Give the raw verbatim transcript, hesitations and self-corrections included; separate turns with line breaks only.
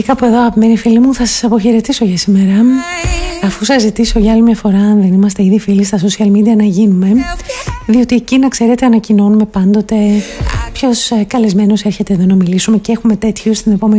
Κάπου εδώ, αγαπημένοι φίλοι μου, θα σας αποχαιρετήσω για σήμερα. Αφού σας ζητήσω για άλλη μια φορά, αν δεν είμαστε ήδη φίλοι στα social media, να γίνουμε. Διότι εκεί, να ξέρετε, ανακοινώνουμε πάντοτε ποιος καλεσμένος έρχεται εδώ να μιλήσουμε και έχουμε τέτοιους στην επόμενη